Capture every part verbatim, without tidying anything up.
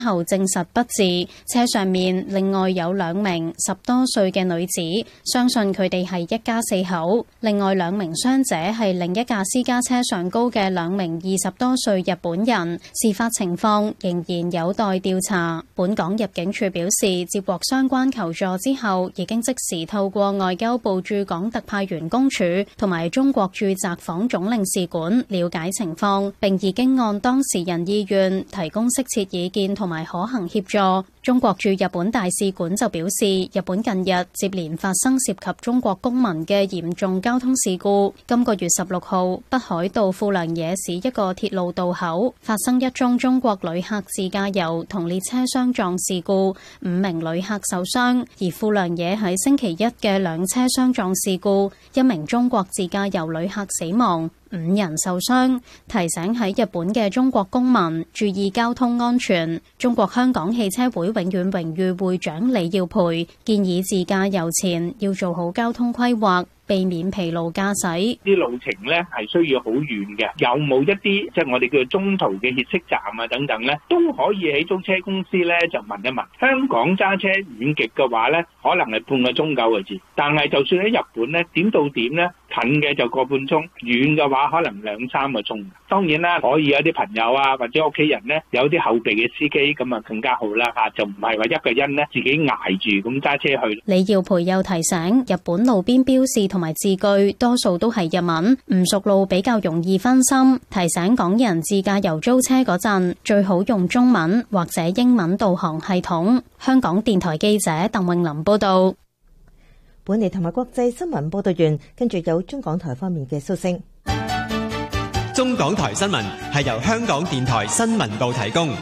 後證實不治。車上面另外有兩名十多歲嘅女子，相信佢哋係一家四口。另外兩名傷者係另一架私家車上高嘅兩名二十多歲日本人。事發情況仍然有待調查。本港入境處表示，接獲相關求助之後，已經即時透過外交部駐港特派員公署同埋中國駐札幌總領事館了解情況，並已經按當事人意願提供適切意見同埋可行協助。中國駐日本大使館就表示，日本近日接連發生涉及中國公民嘅嚴重交通事故。今個月十六號，北海道富良野市一個鐵路道口發生一宗中國旅客自駕遊同列車相撞事故，五名旅客受傷。而富良野喺星期一嘅兩車相撞事故，一名中國自駕遊旅客死亡，五人受傷，提醒喺日本嘅中國公民注意交通安全。中國香港汽車會永遠榮譽會長李耀培建議自駕遊前要做好交通規劃，避免疲勞駕駛。 啲路程咧係需要好遠嘅，有冇一啲即係我哋叫中途嘅歇息站啊等等咧，都可以喺租車公司咧就問一問。香港揸車遠極嘅話咧，可能係半個鐘九個字，但係就算喺日本咧，點到點咧，近嘅就個半鐘，遠嘅話可能兩三個鐘。當然啦，可以有啲朋友啊或者屋企人咧有啲後備嘅司機，咁啊更加好啦嚇，就唔係話一個人咧自己捱住咁揸車去。 李耀培又提醒，日本路邊標示同埋字句多數都係日文，唔熟路比較容易分心。提醒港人自駕遊租車嗰陣，最好用中文或者英文導航系統。香港電台記者鄧詠琳報道。 本地同埋國際新聞報道完，跟住有中港台方面嘅消息。 中港台新聞係由香港電台新聞部提供。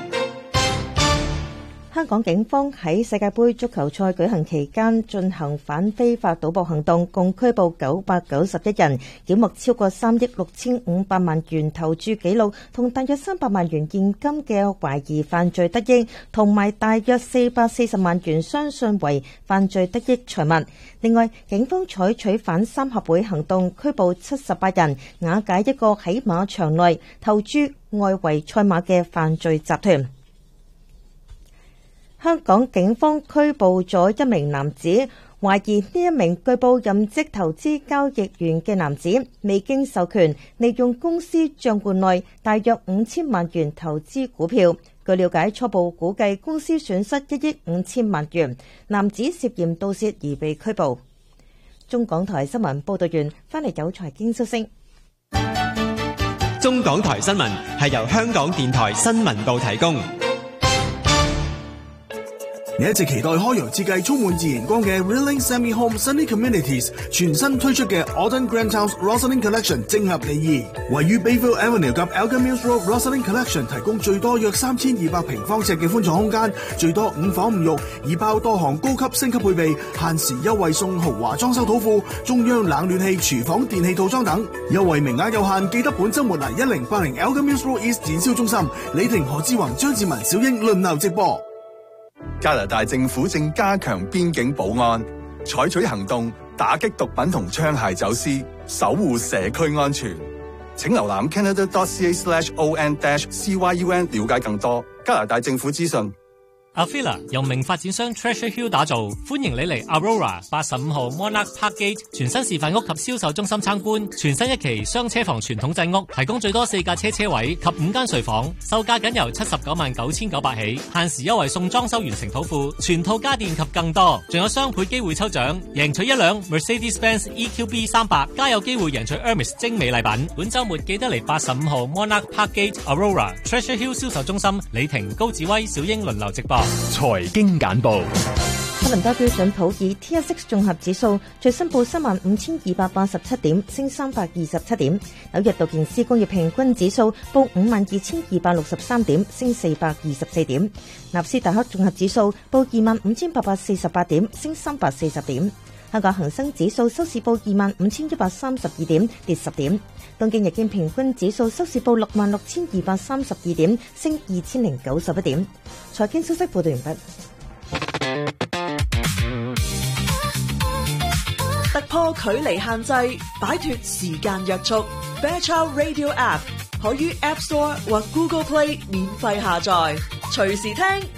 香港警方喺世界盃足球賽舉行期間進行反非法賭博行動，共拘捕九百九十一人，檢獲超過三億六千五百萬元投注記錄同大約三百萬元現金嘅懷疑犯罪得益，同埋大約四百四十萬元相信為犯罪得益財物。另外，警方採取反三合會行動，拘捕七十八人，瓦解一個喺馬場內投注外圍賽馬嘅犯罪集團。香港警方拘捕咗一名男子，懷疑呢一名據報任職投資交易員嘅男子未經授權，利用公司賬戶內大約五千萬元投資股票。據了解，初步估計公司損失一億五千萬元，男子涉嫌盜竊而被拘捕。中港台新聞報道完，翻嚟有財經消息。 中港台新聞係由香港電台新聞部提供。 你一直期待開揚設計充滿自然光嘅 Rilling Semi Home Sunny Communities 全新推出嘅 Autumn Grand House Rosalind Collection 正合你意。位於 Bayville Avenue 及 Elgin Mills Road Rosalind Collection 提供最多約三千二百平方尺嘅寬敞空間，最多五房五浴，已包多項高級升級配備，限時優惠送豪華裝修土庫、中央冷暖氣、廚房電器套裝等，優惠名額有限，記得本週末嚟一零八零 Elgin Mills Road East 展銷中心，李婷、何志宏、張志文、小英輪流直播。 加拿大政府正加強邊境保安，採取行動打擊毒品同槍械走私，守護社區安全。請瀏覽 canada dot c a slash o n dash c y u n 了解更多加拿大政府資訊。 Avila 由名發展商 Treasure Hill 打造，歡迎你嚟 Aurora 八十五號 Monarch Park Gate 全新示範屋及銷售中心參觀。全新一期雙車房傳統製屋，提供最多四架車車位及五間睡房，售價僅由七十九萬九千九百起，限時優惠送裝修完成土庫、全套家電及更多，仲有雙倍機會抽獎，贏取一輛 Mercedes-Benz E Q B 三百，加有機會贏取 Hermes 精美禮品。本週末記得嚟八十五號 Monarch Park Gate Aurora Treasure Hill 銷售中心，李婷、高志威、小英輪流直播。 財經簡報。 克林多標準普爾 T S X 綜合指數最新報三萬五千二百八十七點，升三百二十七點。紐約道瓊斯工業平均指數報五萬二千二百六十三點，升四百二十四點。納斯達克綜合指數報二萬五千八百四十八點，升三百四十點。香港恒生指數收市報二萬五千一百三十二點，跌十點。東京日經平均指數收市報六萬六千二百三十二點，升二千零九十一點。財經消息報道完畢。 突破距離限制，擺脫時間約束。Fairchild Radio App 可於 App Store 或 Google Play 免費下載。 隨時聽。